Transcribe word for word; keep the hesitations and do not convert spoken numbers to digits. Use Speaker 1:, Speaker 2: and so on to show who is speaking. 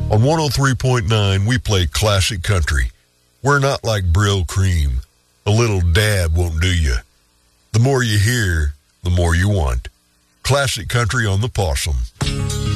Speaker 1: On one oh three point nine, we play classic country. We're not like Brill Cream. A little dab won't do you. The more you hear, the more you want. Classic country on the Possum.